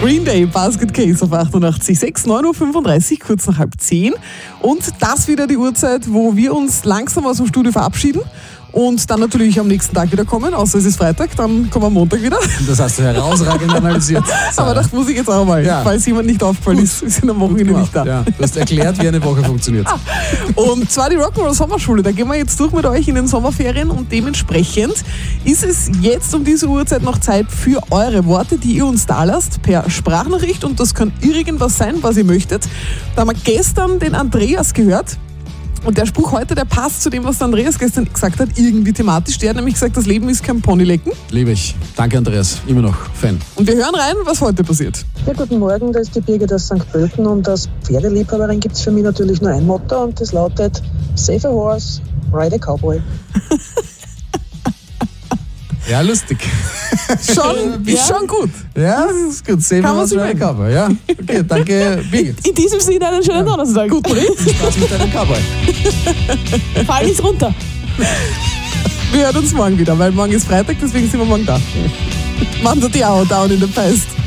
Green Day, Basket Case auf 88,6, 9.35 Uhr, kurz nach 9:30. Und das wieder die Uhrzeit, wo wir uns langsam aus dem Studio verabschieden und dann natürlich am nächsten Tag wieder kommen, außer es ist Freitag, dann kommen wir am Montag wieder. Das hast du herausragend analysiert. Aber das muss ich jetzt auch mal, falls jemand nicht aufgefallen ist. Wir sind am Wochenende nicht da. Ja, du hast erklärt, wie eine Woche funktioniert. Und zwar die Rock'n'Roll Sommerschule. Da gehen wir jetzt durch mit euch in den Sommerferien und dementsprechend ist es jetzt um diese Uhrzeit noch Zeit für eure Worte, die ihr uns da lasst per Sprachnachricht, und das kann irgendwas sein, was ihr möchtet. Da haben wir gestern den Andreas gehört. Und der Spruch heute, der passt zu dem, was der Andreas gestern gesagt hat, irgendwie thematisch. Der hat nämlich gesagt, das Leben ist kein Ponylecken. Liebe ich. Danke, Andreas. Immer noch Fan. Und wir hören rein, was heute passiert. Ja, guten Morgen, da ist die Birgit aus St. Pölten, und als Pferdeliebhaberin gibt es für mich natürlich nur ein Motto, und das lautet: Save a horse, ride a cowboy. Ja, lustig. Ist schon gut. Ja, das ist gut. Save Kann man a horse, sich ride a merken. cowboy. Ja, okay, danke, Birgit. In diesem Sinne einen schönen Donnerstag. Gut, oder? Viel Spaß mit deinem Cowboy. Fall nicht runter. Wir hören uns morgen wieder, weil morgen ist Freitag, deswegen sind wir morgen da. Mando Diao, down in the past.